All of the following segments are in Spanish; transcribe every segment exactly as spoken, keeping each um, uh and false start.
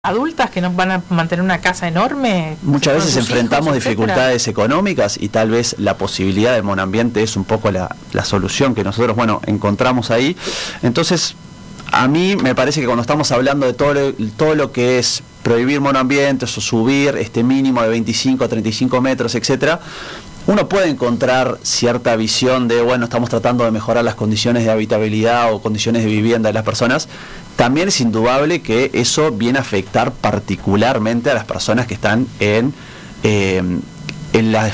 adultas que nos van a mantener una casa enorme. Muchas veces enfrentamos hijos, dificultades económicas y tal vez la posibilidad del monoambiente es un poco la, la solución que nosotros, bueno, encontramos ahí. Entonces, a mí me parece que cuando estamos hablando de todo lo, todo lo que es prohibir monoambientes o subir este mínimo de veinticinco a treinta y cinco metros, etcétera, uno puede encontrar cierta visión de, bueno, estamos tratando de mejorar las condiciones de habitabilidad o condiciones de vivienda de las personas. También es indudable que eso viene a afectar particularmente a las personas que están en, eh, en la,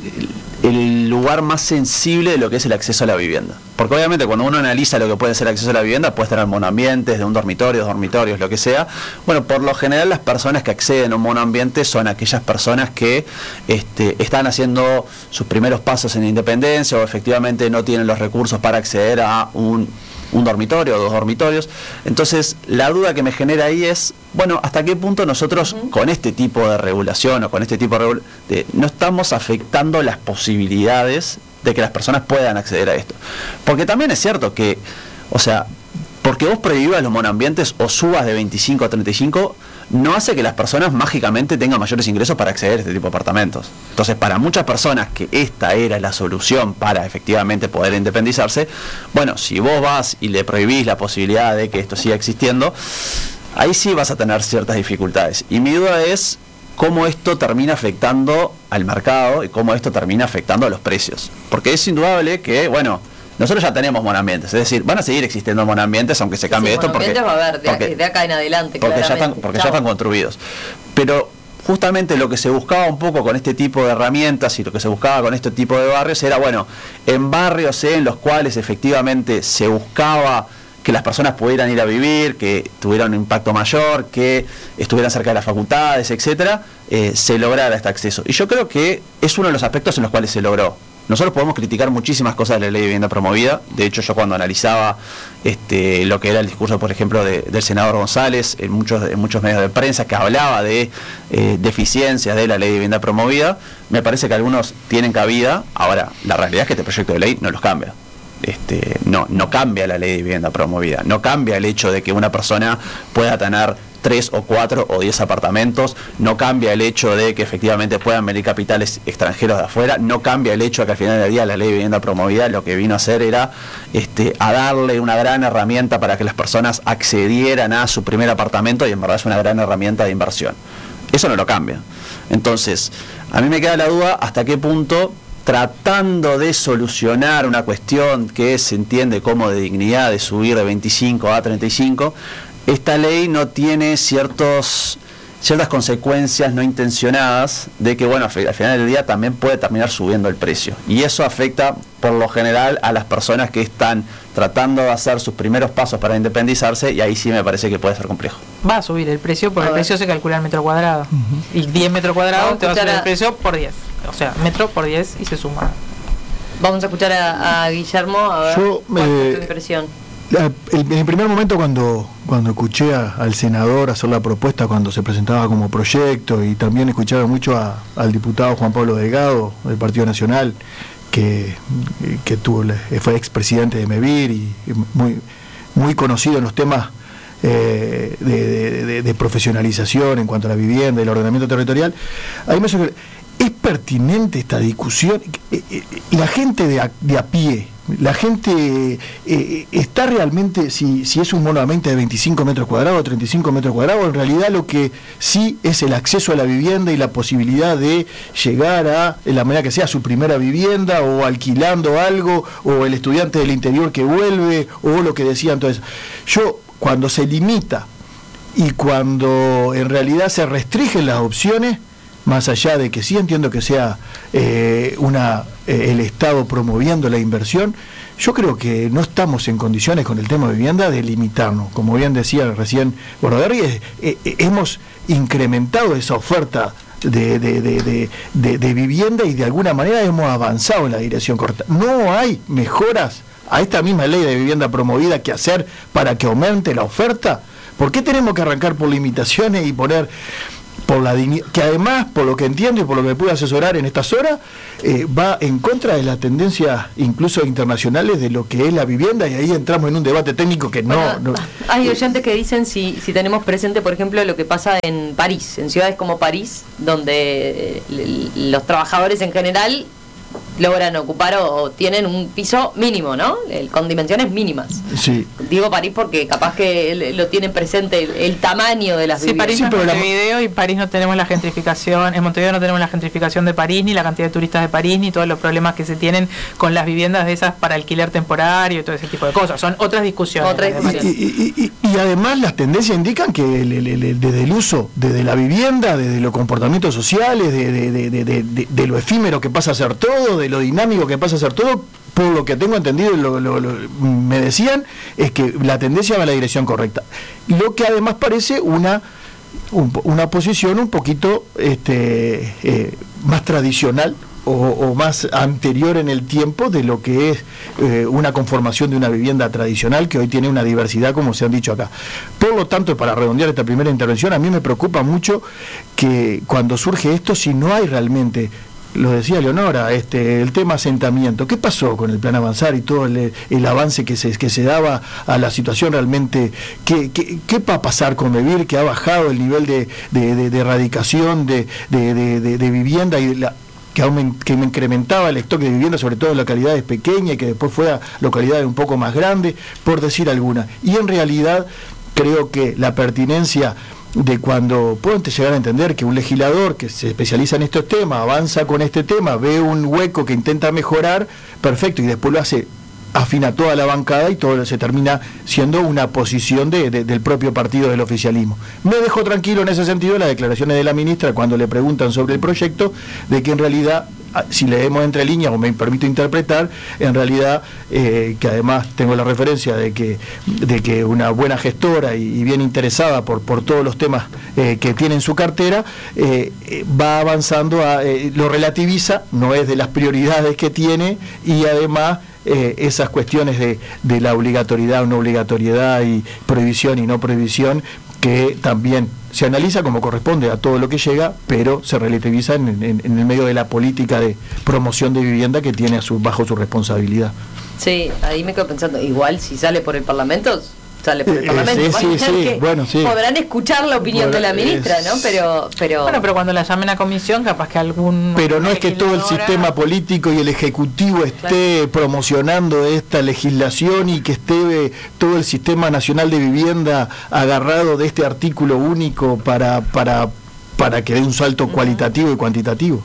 el lugar más sensible de lo que es el acceso a la vivienda. Porque obviamente cuando uno analiza lo que puede ser el acceso a la vivienda, puede tener monoambientes, de un dormitorio, dos dormitorios, lo que sea. Bueno, por lo general las personas que acceden a un monoambiente son aquellas personas que este, están haciendo sus primeros pasos en independencia o efectivamente no tienen los recursos para acceder a un un dormitorio o dos dormitorios. Entonces, la duda que me genera ahí es, bueno, ¿hasta qué punto nosotros uh-huh. con este tipo de regulación o con este tipo de, regula- de no estamos afectando las posibilidades de que las personas puedan acceder a esto? Porque también es cierto que, o sea, porque vos prohibas los monoambientes o subas de veinticinco a treinta y cinco, no hace que las personas mágicamente tengan mayores ingresos para acceder a este tipo de apartamentos. Entonces, para muchas personas que esta era la solución para efectivamente poder independizarse, bueno, si vos vas y le prohibís la posibilidad de que esto siga existiendo, ahí sí vas a tener ciertas dificultades. Y mi duda es cómo esto termina afectando al mercado y cómo esto termina afectando a los precios. Porque es indudable que, bueno, nosotros ya tenemos monoambientes, es decir, van a seguir existiendo monoambientes aunque se cambie sí, esto porque, va a haber, de, porque, de acá en adelante, porque ya están, porque ya están construidos. Pero justamente lo que se buscaba un poco con este tipo de herramientas y lo que se buscaba con este tipo de barrios era, bueno, en barrios en los cuales efectivamente se buscaba que las personas pudieran ir a vivir, que tuvieran un impacto mayor, que estuvieran cerca de las facultades, etcétera, eh, se lograra este acceso. Y yo creo que es uno de los aspectos en los cuales se logró. Nosotros podemos criticar muchísimas cosas de la ley de vivienda promovida. De hecho, yo cuando analizaba este, lo que era el discurso, por ejemplo, de, del senador González en muchos, en muchos medios de prensa que hablaba de eh, deficiencias de la ley de vivienda promovida, me parece que algunos tienen cabida. Ahora, la realidad es que este proyecto de ley no los cambia. Este, no, no cambia la ley de vivienda promovida, no cambia el hecho de que una persona pueda tener tres o cuatro o diez apartamentos, no cambia el hecho de que efectivamente puedan venir capitales extranjeros de afuera, no cambia el hecho de que al final del día la ley de vivienda promovida lo que vino a hacer era este, a darle una gran herramienta para que las personas accedieran a su primer apartamento y en verdad es una gran herramienta de inversión. Eso no lo cambia. Entonces, a mí me queda la duda hasta qué punto, tratando de solucionar una cuestión que se entiende como de dignidad de subir de veinticinco a treinta y cinco, esta ley no tiene ciertos ciertas consecuencias no intencionadas de que, bueno, al final del día también puede terminar subiendo el precio. Y eso afecta, por lo general, a las personas que están tratando de hacer sus primeros pasos para independizarse, y ahí sí me parece que puede ser complejo. Va a subir el precio, porque el precio se calcula en metro cuadrado. Uh-huh. Y diez metros cuadrados te va a subir a... el precio por diez. O sea, metro por diez y se suma. Vamos a escuchar a, a Guillermo, a ver Yo, cuál eh, es tu impresión. El, en el primer momento cuando, cuando escuché a, al senador hacer la propuesta cuando se presentaba como proyecto, y también escuchaba mucho a, al diputado Juan Pablo Delgado del Partido Nacional, que, que tuvo, fue expresidente de MEVIR y muy, muy conocido en los temas eh, de, de, de, de profesionalización en cuanto a la vivienda y el ordenamiento territorial. A mí me suena, es pertinente esta discusión. La gente de a, de a pie, la gente eh, está realmente, si, si es un monoambiente de veinticinco metros cuadrados, treinta y cinco metros cuadrados, en realidad lo que sí es el acceso a la vivienda y la posibilidad de llegar a, en la manera que sea, su primera vivienda, o alquilando algo, o el estudiante del interior que vuelve, o lo que decía entonces. Yo, cuando se limita y cuando en realidad se restringen las opciones, más allá de que sí entiendo que sea eh, una eh, el Estado promoviendo la inversión, yo creo que no estamos en condiciones con el tema de vivienda de limitarnos. Como bien decía recién Bordaberry, eh, eh, hemos incrementado esa oferta de, de, de, de, de, de vivienda y de alguna manera hemos avanzado en la dirección correcta. No hay mejoras a esta misma ley de vivienda promovida que hacer para que aumente la oferta. ¿Por qué tenemos que arrancar por limitaciones y poner... por la dignidad, que además, por lo que entiendo y por lo que me pude asesorar en estas horas, eh, va en contra de las tendencias incluso internacionales de lo que es la vivienda, y ahí entramos en un debate técnico que no... Bueno, no hay oyentes que dicen si, si tenemos presente, por ejemplo, lo que pasa en París, en ciudades como París, donde eh, los trabajadores en general logran ocupar o, o tienen un piso mínimo, ¿no? El, con dimensiones mínimas. Sí. Digo París porque capaz que el, lo tienen presente el, el tamaño de las sí, viviendas. París Sí, no es pero la- Montevideo, y París no tenemos la gentrificación, en Montevideo no tenemos la gentrificación de París, ni la cantidad de turistas de París, ni todos los problemas que se tienen con las viviendas de esas para alquiler temporario y todo ese tipo de cosas. Son otras discusiones. Otras las de Y, París. y- y- y además las tendencias indican que el- el- el- desde el uso, desde la vivienda, desde los comportamientos sociales, de, de- de- de- de- de- de lo efímero que pasa a ser todo, de lo dinámico que pasa a ser todo, por lo que tengo entendido y lo, lo- lo- me decían, es que la tendencia va en la dirección correcta. Lo que además parece una, un- una posición un poquito este, eh, más tradicional, O, o más anterior en el tiempo de lo que es eh, una conformación de una vivienda tradicional, que hoy tiene una diversidad, como se han dicho acá. Por lo tanto, para redondear esta primera intervención, a mí me preocupa mucho que cuando surge esto, si no hay realmente, lo decía Leonora, este, el tema asentamiento, ¿qué pasó con el plan Avanzar y todo el, el avance que se, que se daba a la situación realmente? ¿Qué, qué, qué va a pasar con Vivir, que ha bajado el nivel de, de, de, de erradicación de, de, de, de, de vivienda y la que, aument, que incrementaba el stock de vivienda, sobre todo en localidades pequeñas, y que después fue a localidades un poco más grandes, por decir alguna? Y en realidad creo que la pertinencia de cuando pueden llegar a entender que un legislador que se especializa en estos temas, avanza con este tema, ve un hueco que intenta mejorar, perfecto, y después lo hace, afina toda la bancada y todo se termina siendo una posición de, de, del propio partido del oficialismo. Me dejó tranquilo en ese sentido las declaraciones de la ministra cuando le preguntan sobre el proyecto, de que en realidad, si leemos entre líneas o me permito interpretar, en realidad, eh, que además tengo la referencia de que, de que una buena gestora y, y bien interesada por, por todos los temas eh, que tiene en su cartera, eh, va avanzando, a, eh, lo relativiza, no es de las prioridades que tiene, y además Eh, esas cuestiones de, de la obligatoriedad o no obligatoriedad y prohibición y no prohibición, que también se analiza como corresponde a todo lo que llega, pero se relativiza en, en, en el medio de la política de promoción de vivienda que tiene a su, bajo su responsabilidad. Sí, ahí me quedo pensando, igual si sale por el Parlamento, sale por el Eh, Parlamento. sí, Van a sí, tener sí, que- bueno, sí. Podrán escuchar la opinión Bueno, de la ministra, es- ¿no? Pero, pero... Bueno, pero cuando la llamen a comisión, capaz que algún... Pero no es que todo el legisladora- sistema político y el ejecutivo esté promocionando esta legislación y que esté eh, todo el sistema nacional de vivienda agarrado de este artículo único para para para que dé un salto cualitativo y cuantitativo.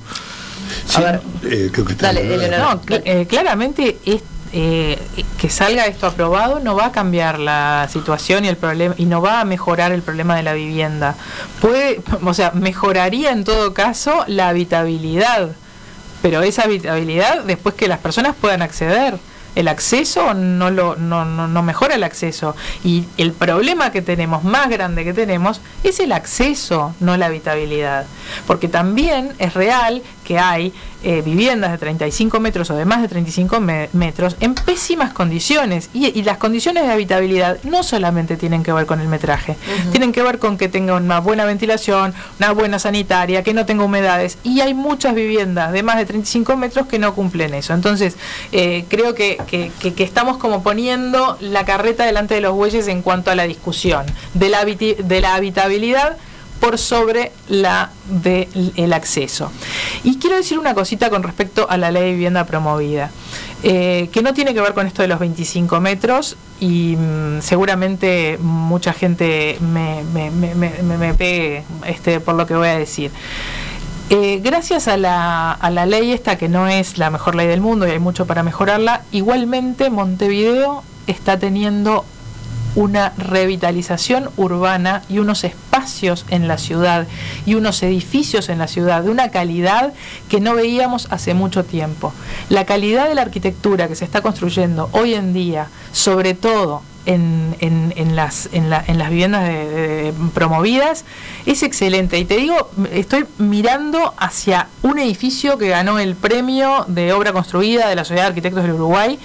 A ver, Eh, creo que está dale, bien. Eleonora. No, cl- eh, claramente es, eh, que salga esto aprobado no va a cambiar la situación y el problema, y no va a mejorar el problema de la vivienda. Puede, o sea, mejoraría en todo caso la habitabilidad, pero esa habitabilidad después que las personas puedan acceder. El acceso no lo no, no, no mejora el acceso, y el problema que tenemos, más grande que tenemos, es el acceso, no la habitabilidad, porque también es real que hay eh, viviendas de treinta y cinco metros o de más de treinta y cinco me- metros en pésimas condiciones, y, y las condiciones de habitabilidad no solamente tienen que ver con el metraje, uh-huh. tienen que ver con que tenga una buena ventilación, una buena sanitaria, que no tenga humedades, y hay muchas viviendas de más de treinta y cinco metros que no cumplen eso. Entonces eh, creo que Que, que, que estamos como poniendo la carreta delante de los bueyes en cuanto a la discusión de la, habiti- de la habitabilidad por sobre la del acceso. Y quiero decir una cosita con respecto a la ley de vivienda promovida, eh, que no tiene que ver con esto de los veinticinco metros, y mmm, seguramente mucha gente me, me, me, me, me pegue este, por lo que voy a decir. Eh, gracias a la, a la ley esta, que no es la mejor ley del mundo y hay mucho para mejorarla, igualmente Montevideo está teniendo una revitalización urbana y unos espacios en la ciudad y unos edificios en la ciudad de una calidad que no veíamos hace mucho tiempo. La calidad de la arquitectura que se está construyendo hoy en día, sobre todo En, en, en, las, en, la, en las viviendas de, de, promovidas, es excelente. Y te digo, estoy mirando hacia un edificio que ganó el premio de obra construida de la Sociedad de Arquitectos del Uruguay,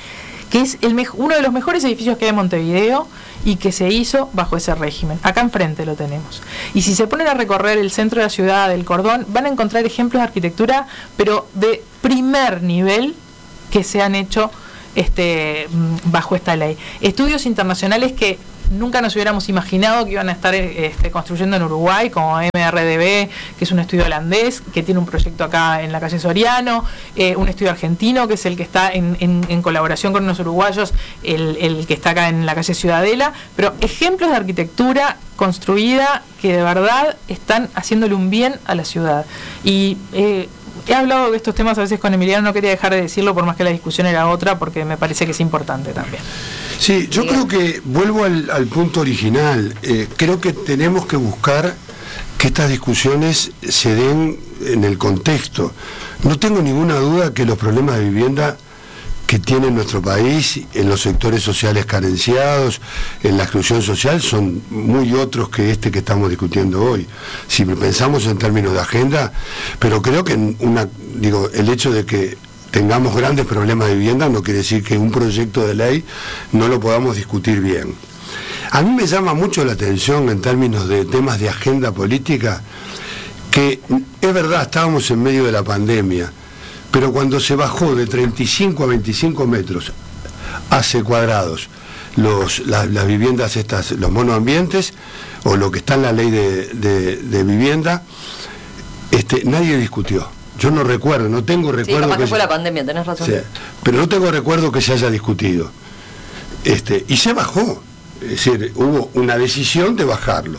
que es el mej- uno de los mejores edificios que hay en Montevideo y que se hizo bajo ese régimen. Acá enfrente lo tenemos. Y si se ponen a recorrer el centro de la ciudad, del Cordón, van a encontrar ejemplos de arquitectura, pero de primer nivel, que se han hecho este, bajo esta ley. Estudios internacionales que nunca nos hubiéramos imaginado que iban a estar este, construyendo en Uruguay, como M R D B, que es un estudio holandés, que tiene un proyecto acá en la calle Soriano, eh, un estudio argentino, que es el que está en, en, en colaboración con unos uruguayos, el, el que está acá en la calle Ciudadela, pero ejemplos de arquitectura construida que de verdad están haciéndole un bien a la ciudad. Y eh, he hablado de estos temas a veces con Emiliano, no quería dejar de decirlo por más que la discusión era otra, porque me parece que es importante también. Sí, yo creo que, vuelvo al, al punto original, eh, creo que tenemos que buscar que estas discusiones se den en el contexto. No tengo ninguna duda que los problemas de vivienda que tiene nuestro país, en los sectores sociales carenciados, en la exclusión social, son muy otros que este que estamos discutiendo hoy. Si pensamos en términos de agenda, pero creo que una, digo, el hecho de que tengamos grandes problemas de vivienda no quiere decir que un proyecto de ley no lo podamos discutir bien. A mí me llama mucho la atención en términos de temas de agenda política, que es verdad, estábamos en medio de la pandemia, pero cuando se bajó de treinta y cinco a veinticinco metros hace cuadrados los, la, las viviendas estas, los monoambientes, o lo que está en la ley de, de, de vivienda, este, nadie discutió. Yo no recuerdo, no tengo recuerdo. Sí, capaz que que fue se, la pandemia, tenés razón. Sí, pero no tengo recuerdo que se haya discutido. Este, y se bajó, es decir, hubo una decisión de bajarlo.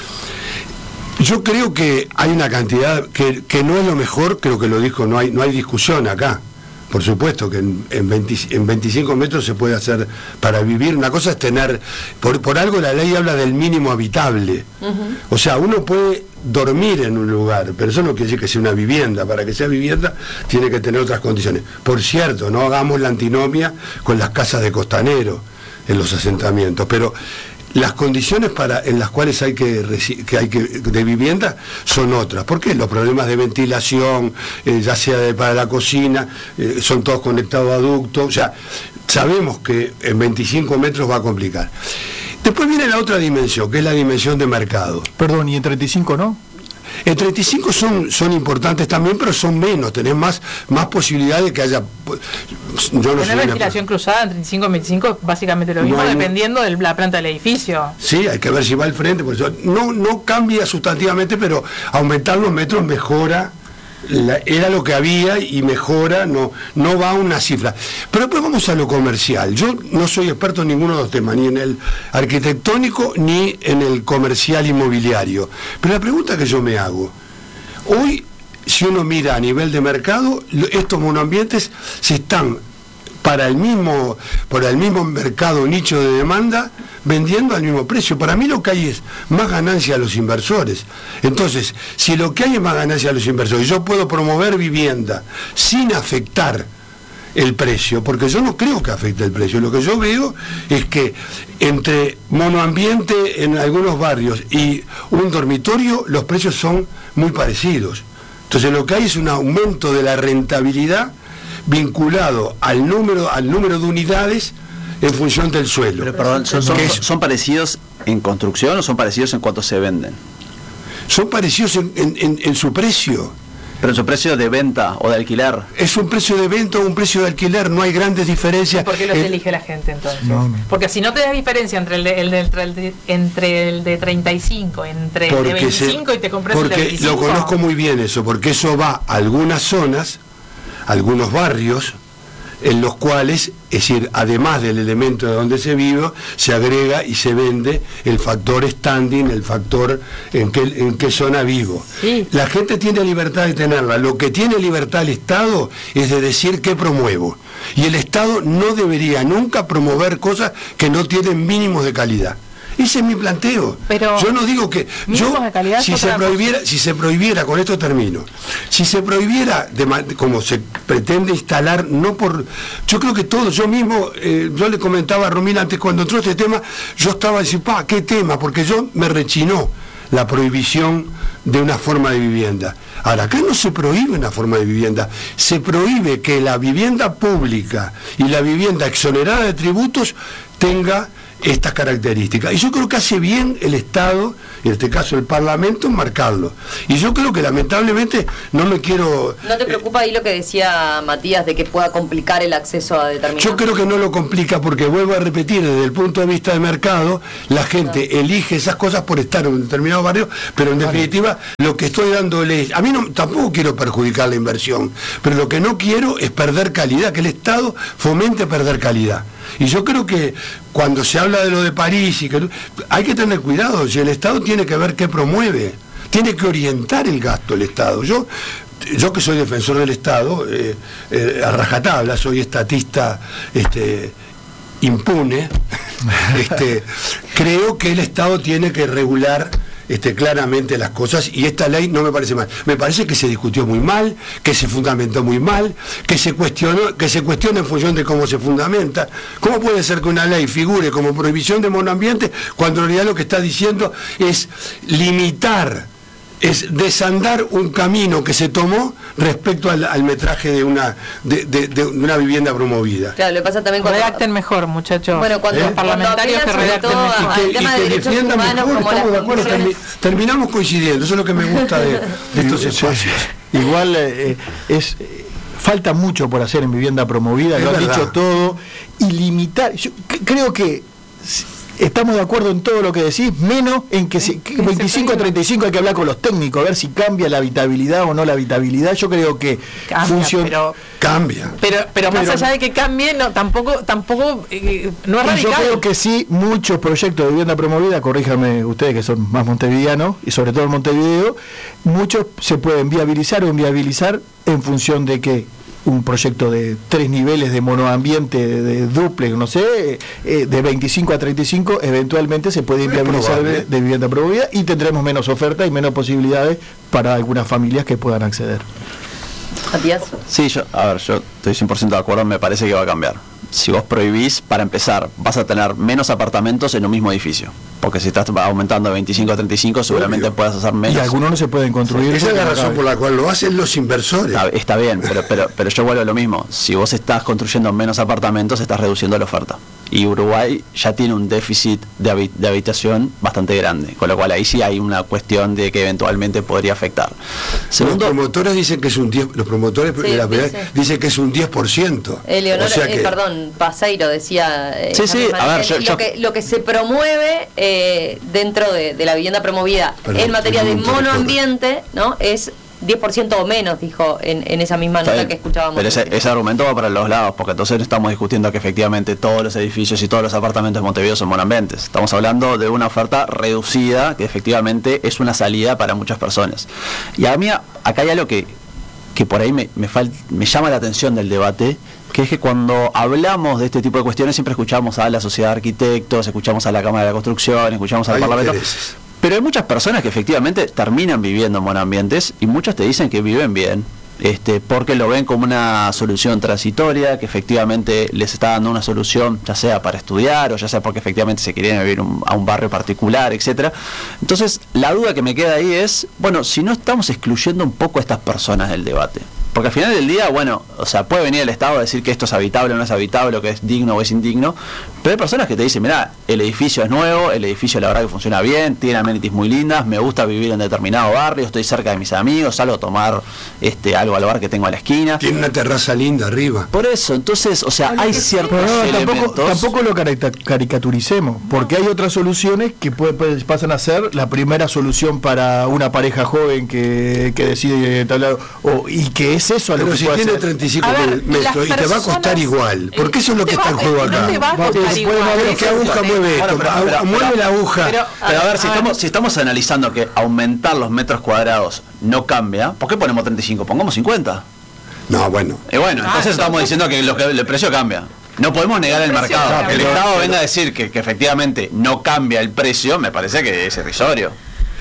Yo creo que hay una cantidad que, que no es lo mejor, creo que lo dijo, no hay, no hay discusión acá. Por supuesto que en, en, veinte, en veinticinco metros se puede hacer para vivir. Una cosa es tener, por, por algo la ley habla del mínimo habitable. Uh-huh. O sea, uno puede dormir en un lugar, pero eso no quiere decir que sea una vivienda. Para que sea vivienda tiene que tener otras condiciones. Por cierto, no hagamos la antinomia con las casas de costanero en los asentamientos, pero las condiciones para en las cuales hay que, que hay que de vivienda son otras. ¿Por qué? Los problemas de ventilación, eh, ya sea de, para la cocina, eh, son todos conectados a ductos. O sea, sabemos que en veinticinco metros va a complicar. Después viene la otra dimensión, que es la dimensión de mercado. Perdón, ¿y en treinta y cinco no? En treinta y cinco son, son importantes también, pero son menos, tenés más, más posibilidades de que haya... Yo no Tener ventilación una... cruzada en treinta y cinco y veinticinco básicamente lo mismo, no hay... dependiendo de la planta del edificio. Sí, hay que ver si va al frente, por eso no, no cambia sustantivamente, pero aumentar los metros mejora, la, era lo que había y mejora, no, no va a una cifra. Pero después vamos a lo comercial. Yo no soy experto en ninguno de los temas, ni en el arquitectónico ni en el comercial inmobiliario. Pero la pregunta que yo me hago, hoy, si uno mira a nivel de mercado, estos monoambientes se están, para el mismo, por el mismo mercado nicho de demanda, vendiendo al mismo precio. Para mí lo que hay es más ganancia a los inversores. Entonces, si lo que hay es más ganancia a los inversores, yo puedo promover vivienda sin afectar el precio, porque yo no creo que afecte el precio. Lo que yo veo es que entre monoambiente en algunos barrios y un dormitorio, los precios son muy parecidos. Entonces lo que hay es un aumento de la rentabilidad vinculado al número, al número de unidades en función del suelo. Pero perdón, ¿son, son, ¿son parecidos en construcción o son parecidos en cuánto se venden? Son parecidos en, en, en su precio. Pero en su precio de venta o de alquiler. Es un precio de venta o un precio de alquiler, no hay grandes diferencias. ¿Por qué los eh, elige la gente entonces? No, no. Porque si no te das diferencia entre el de, el de, entre, el de, entre el de treinta y cinco, entre el de veinticinco se, y te compras el de veinticinco. Porque lo conozco muy bien eso, porque eso va a algunas zonas, a algunos barrios, en los cuales, es decir, además del elemento de donde se vive, se agrega y se vende el factor standing, el factor en qué, en qué zona vivo. Sí. La gente tiene libertad de tenerla. Lo que tiene libertad el Estado es de decir qué promuevo. Y el Estado no debería nunca promover cosas que no tienen mínimos de calidad. Ese es mi planteo. Pero yo no digo que yo si se prohibiera, si se prohibiera, con esto termino, si se prohibiera de, como se pretende instalar, no por, yo creo que todo, yo mismo, eh, yo le comentaba a Romina antes cuando entró este tema, yo estaba diciendo, pa, qué tema, porque yo me rechinó la prohibición de una forma de vivienda. Ahora, acá no se prohíbe una forma de vivienda, se prohíbe que la vivienda pública y la vivienda exonerada de tributos tenga estas características. Y yo creo que hace bien el Estado, en este caso el Parlamento, en marcarlo. Y yo creo que lamentablemente no me quiero... ¿No te preocupa ahí lo que decía Matías de que pueda complicar el acceso a determinados? Yo creo que no lo complica porque, vuelvo a repetir, desde el punto de vista de mercado, la gente no. elige esas cosas por estar en un determinado barrio, pero en definitiva lo que estoy dándole es... A mí no, tampoco quiero perjudicar la inversión, pero lo que no quiero es perder calidad, que el Estado fomente perder calidad. Y yo creo que cuando se habla de lo de París, y que hay que tener cuidado, si el Estado tiene que ver qué promueve, tiene que orientar el gasto el Estado. Yo, yo que soy defensor del Estado, eh, eh, a rajatabla, soy estatista este, impune, este, creo que el Estado tiene que regular Este, claramente las cosas, y esta ley no me parece mal, me parece que se discutió muy mal, que se fundamentó muy mal, que se cuestionó, que se cuestiona en función de cómo se fundamenta. ¿Cómo puede ser que una ley figure como prohibición de monoambiente cuando en realidad lo que está diciendo es limitar, es desandar un camino que se tomó respecto al, al metraje de una de, de, de una vivienda promovida? Claro, le pasa también cuando... Redacten mejor, muchachos. Bueno, cuando, ¿Eh? cuando parlamentarios que redacten mejor. Y que, y que defiendan mejor, estamos de acuerdo, termi, terminamos coincidiendo, eso es lo que me gusta de, de estos espacios. Igual eh, es... falta mucho por hacer en vivienda promovida, es lo han dicho todo, y limitar, yo creo que estamos de acuerdo en todo lo que decís, menos en que, se, que veinticinco a treinta y cinco hay que hablar con los técnicos, a ver si cambia la habitabilidad o no la habitabilidad. Yo creo que funciona. Pero, cambia. Pero, pero, pero más pero, allá de que cambie, no, tampoco, tampoco eh, no es radical. Yo creo que sí, muchos proyectos de vivienda promovida, corríjame ustedes que son más montevideanos, y sobre todo en Montevideo, muchos se pueden viabilizar o inviabilizar en función de que un proyecto de tres niveles de monoambiente, de, de duplex, no sé, eh, de veinticinco a treinta y cinco, eventualmente se puede viabilizar de, de vivienda promovida y tendremos menos oferta y menos posibilidades para algunas familias que puedan acceder. Matías. Sí, yo, a ver, yo estoy cien por ciento de acuerdo, me parece que va a cambiar. Si vos prohibís, para empezar, vas a tener menos apartamentos en un mismo edificio. Porque si estás aumentando de veinticinco a treinta y cinco, seguramente puedas hacer menos. Y algunos no se pueden construir. Sí, esa es la razón por la cual lo hacen los inversores. Está, está bien, pero, pero, pero yo vuelvo a lo mismo. Si vos estás construyendo menos apartamentos, estás reduciendo la oferta. Y Uruguay ya tiene un déficit de, habi de habitación bastante grande, con lo cual ahí sí hay una cuestión de que eventualmente podría afectar. Segundo, los promotores dicen que es un diez, los promotores sí, de la P D dice. dicen que es un diez por ciento. Eh, Leonor, o sea eh, que... perdón, Paseiro decía eh, sí, sí, a ver, yo, lo, yo... Que, lo que se promueve eh, dentro de, de la vivienda promovida perdón, en materia de monoambiente, ¿no? Es diez por ciento o menos, dijo en, en esa misma nota bien, que escuchábamos. Pero ese, ese argumento va para los lados, porque entonces estamos discutiendo que efectivamente todos los edificios y todos los apartamentos de Montevideo son monoambientes. Estamos hablando de una oferta reducida, que efectivamente es una salida para muchas personas. Y a mí acá hay algo que, que por ahí me, me, fal, me llama la atención del debate, que es que cuando hablamos de este tipo de cuestiones siempre escuchamos a la sociedad de arquitectos, escuchamos a la Cámara de la Construcción, escuchamos al hay Parlamento. Intereses. Pero hay muchas personas que efectivamente terminan viviendo en monoambientes y muchas te dicen que viven bien, este, porque lo ven como una solución transitoria, que efectivamente les está dando una solución, ya sea para estudiar o ya sea porque efectivamente se quieren vivir un, a un barrio particular, etcétera. Entonces, la duda que me queda ahí es, bueno, si no estamos excluyendo un poco a estas personas del debate. Porque al final del día, bueno, o sea, puede venir el Estado a decir que esto es habitable o no es habitable, o que es digno o es indigno, pero hay personas que te dicen, mirá, el edificio es nuevo, el edificio la verdad que funciona bien, tiene amenities muy lindas, me gusta vivir en determinado barrio, estoy cerca de mis amigos, salgo a tomar este algo al bar que tengo a la esquina. Tiene una terraza linda arriba. Por eso, entonces, o sea, hay ciertos no, elementos... Tampoco, tampoco lo caricaturicemos, porque hay otras soluciones que puede, puede, pasan a ser la primera solución para una pareja joven que, que decide entablar, o, y que es eso a lo pero que si puede tiene hacer. treinta y cinco ver, metros y te va a costar igual, porque eso es lo que está en juego acá. No te va a costar igual. ¿Qué aguja mueve esto? Bueno, pero, pero, mueve pero, la aguja. Pero, Pero a ver, si a ver. estamos, si estamos analizando que aumentar los metros cuadrados no cambia, ¿por qué ponemos treinta y cinco? Pongamos cincuenta. No, bueno. Y bueno, entonces Ah, estamos diciendo que, lo que el precio cambia. No podemos negar el, El precio mercado. cambia. Que el Pero- Estado venga a decir que, que efectivamente no cambia el precio, me parece que es irrisorio.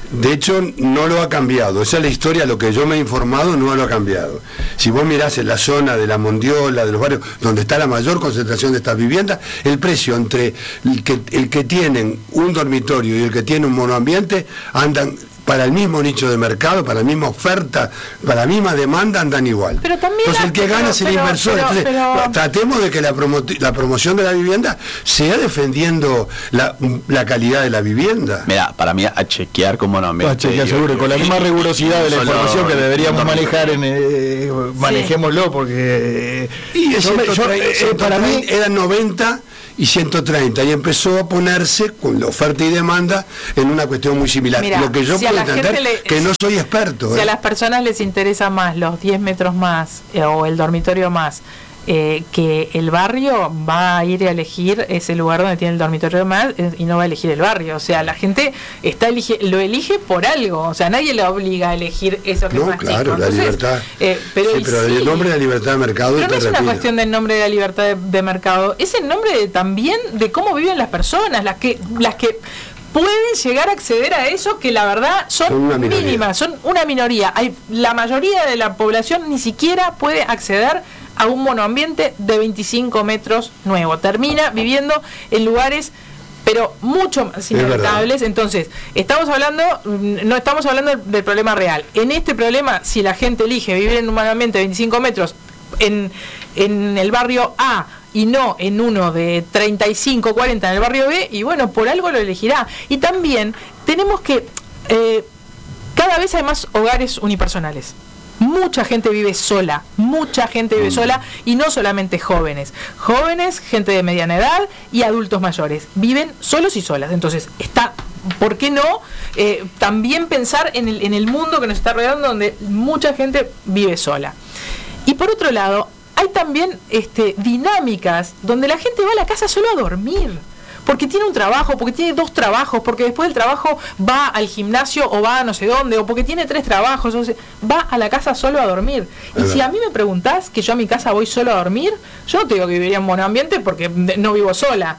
De hecho, no lo ha cambiado. Esa es la historia, lo que yo me he informado, no lo ha cambiado. Si vos mirás en la zona de la Mondiola, de los barrios, donde está la mayor concentración de estas viviendas, el precio entre el que, el que tienen un dormitorio y el que tiene un monoambiente andan para el mismo nicho de mercado, para la misma oferta, para la misma demanda, andan igual. Pero también Entonces el que pero, gana es el pero, inversor. pero, Entonces pero, tratemos de que la, promo la promoción de la vivienda sea defendiendo la, la calidad de la vivienda. Mira, para mí a chequear como no me A chequear seguro, con la misma rigurosidad de la Solo- información que deberíamos no, manejar, en, eh, manejémoslo porque eh, Y es yo me- yo, ciento treinta, eh, ciento para mí treinta, eran noventa y ciento treinta, y empezó a ponerse con la oferta y demanda en una cuestión muy similar. Mira, Lo que yo si a puedo la gente entender, le- que no soy experto. Si ¿eh? a las personas les interesa más los diez metros más eh, o el dormitorio más eh, que el barrio, va a ir a elegir ese lugar donde tiene el dormitorio más eh, y no va a elegir el barrio. O sea, la gente está elige, lo elige por algo. O sea, nadie le obliga a elegir eso que No, es más claro, chico. la Entonces, libertad. eh, pero Sí, y pero sí. el nombre de la libertad de mercado Pero no te es una repito. cuestión del nombre de la libertad de, de mercado, es el nombre de, también de cómo viven las personas, las que, las que pueden llegar a acceder a eso, que la verdad son, Son una minoría. mínimas, son una minoría. Hay, la mayoría de la población ni siquiera puede acceder a un monoambiente de veinticinco metros nuevo. Termina viviendo en lugares pero mucho más inhabitables. Entonces, estamos hablando, no estamos hablando del, del problema real. En este problema, si la gente elige vivir en un monoambiente de veinticinco metros en, en el barrio A y no en uno de treinta y cinco, cuarenta en el barrio B, y bueno, por algo lo elegirá. Y también tenemos que, eh, cada vez hay más hogares unipersonales. Mucha gente vive sola, mucha gente vive sola, y no solamente jóvenes, jóvenes, gente de mediana edad y adultos mayores, viven solos y solas. Entonces, está, ¿por qué no eh, también pensar en el, en el mundo que nos está rodeando, donde mucha gente vive sola? Y por otro lado, hay también este, dinámicas donde la gente va a la casa solo a dormir, porque tiene un trabajo, porque tiene dos trabajos, porque después del trabajo va al gimnasio o va a no sé dónde, o porque tiene tres trabajos, o sea, va a la casa solo a dormir. Y si a mí me preguntás que yo a mi casa voy solo a dormir, yo no te digo que viviría en monoambiente porque no vivo sola.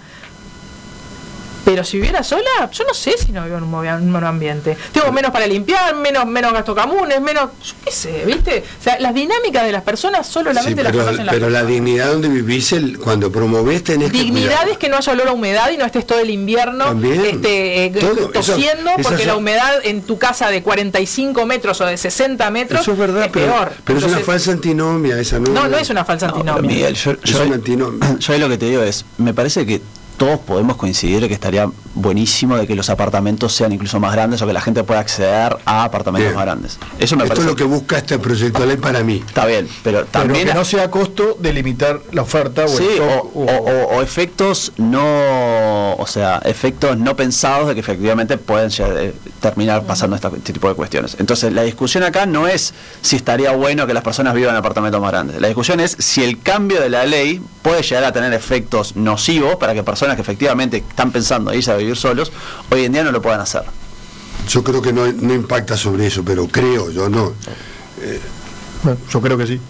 Pero si viviera sola, yo no sé si no vivo en un monoambiente. Tengo menos para limpiar, menos menos gastos comunes, menos, yo qué sé, ¿viste? O sea, las dinámicas de las personas solamente Sí, las pero, conocen las pero la personas. dignidad donde vivís, el, cuando promovés tenés que Dignidad cuidar. es que no haya olor a humedad y no estés todo el invierno También. este, eh, Todo, tosiendo, eso- porque esas- la humedad en tu casa de cuarenta y cinco metros o de sesenta metros Eso es verdad, es pero, peor. pero es una Entonces, falsa antinomia esa, ¿no? No, no es una falsa No, pero antinomia. Miguel, yo, Es yo, una antinomia. yo ahí lo que te digo es, me parece que todos podemos coincidir que estaría buenísimo de que los apartamentos sean incluso más grandes o que la gente pueda acceder a apartamentos Bien. más grandes. Eso me Esto parece es lo que busca este proyecto de ley para mí. está bien, pero pero también que no sea a costo de limitar la oferta o, sí, el o, stock, o- o- o efectos no, o sea, efectos no pensados de que efectivamente pueden llegar, eh, terminar pasando esta- este tipo de cuestiones. Entonces, la discusión acá no es si estaría bueno que las personas vivan en apartamentos más grandes. La discusión es si el cambio de la ley puede llegar a tener efectos nocivos para que personas que efectivamente están pensando irse a vivir solos, hoy en día no lo puedan hacer. Yo creo que no, no impacta sobre eso, pero creo, yo no. Bueno, yo creo que sí.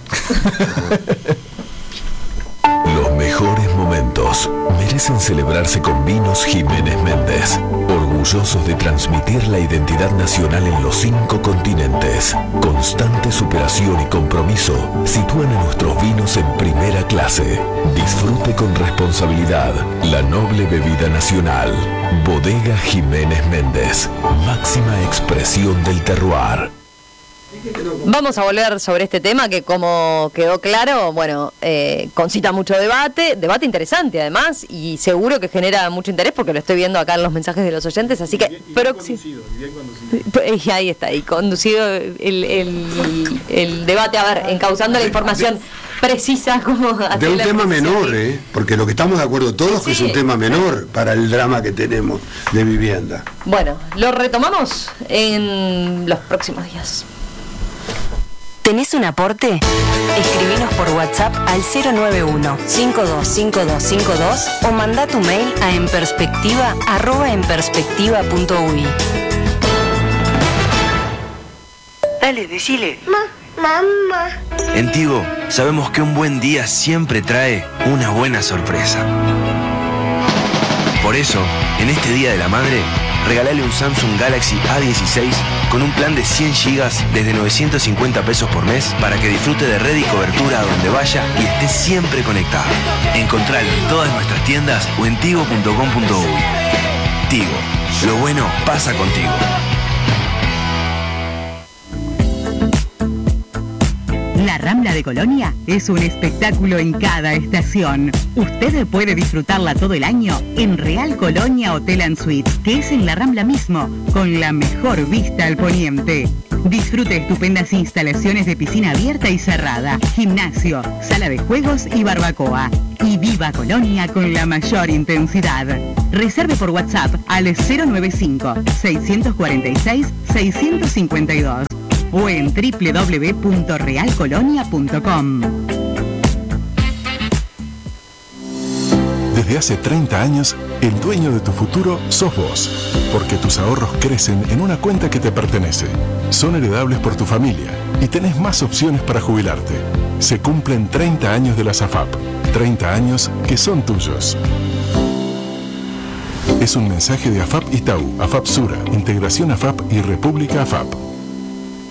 Los mejores momentos merecen celebrarse con Vinos Jiménez Méndez, orgullosos de transmitir la identidad nacional en los cinco continentes. Constante superación y compromiso sitúan a nuestros vinos en primera clase. Disfrute con responsabilidad la noble bebida nacional. Bodega Jiménez Méndez, máxima expresión del terroir. Vamos a volver sobre este tema que, como quedó claro, bueno, eh, concita mucho debate, debate interesante además, y seguro que genera mucho interés porque lo estoy viendo acá en los mensajes de los oyentes, así que próximo. Y ahí está, y conducido el, el, el debate, a ver, encauzando la información precisa como De un tema menor, ¿eh? Porque lo que estamos de acuerdo todos que es un Sí. tema menor para el drama que tenemos de vivienda. Bueno, lo retomamos en los próximos días. ¿Tenés un aporte? Escribinos por WhatsApp al cero nueve uno, cinco dos cinco dos cinco dos o manda tu mail a enperspectiva arroba enperspectiva punto uy. Dale, decile. Mamá. En Tigo, sabemos que un buen día siempre trae una buena sorpresa. Por eso, en este Día de la Madre, Regalale un Samsung Galaxy A dieciséis con un plan de cien gigas desde novecientos cincuenta pesos por mes para que disfrute de red y cobertura a donde vaya y esté siempre conectado. Encontralo en todas nuestras tiendas o en tigo punto com punto uy. Tigo, lo bueno pasa contigo. La Rambla de Colonia es un espectáculo en cada estación. Usted puede disfrutarla todo el año en Real Colonia Hotel and Suites, que es en la Rambla mismo, con la mejor vista al poniente. Disfrute estupendas instalaciones de piscina abierta y cerrada, gimnasio, sala de juegos y barbacoa. Y viva Colonia con la mayor intensidad. Reserve por WhatsApp al cero nueve cinco, seis cuatro seis, seis cinco dos o en doble u doble u doble u punto real colonia punto com. Desde hace treinta años, el dueño de tu futuro sos vos, porque tus ahorros crecen en una cuenta que te pertenece. Son heredables por tu familia y tenés más opciones para jubilarte. Se cumplen treinta años de las A F A P, treinta años que son tuyos. Es un mensaje de A F A P Itaú, A F A P Sura, Integración A F A P y República A F A P.